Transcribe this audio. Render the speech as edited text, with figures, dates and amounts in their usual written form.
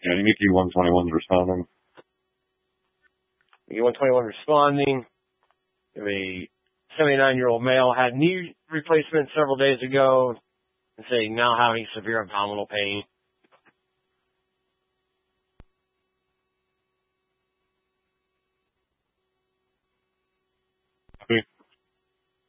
Yeah, Nikki 121's responding. Nikki 121 responding. A 79-year-old male had knee replacement several days ago and saying now having severe abdominal pain.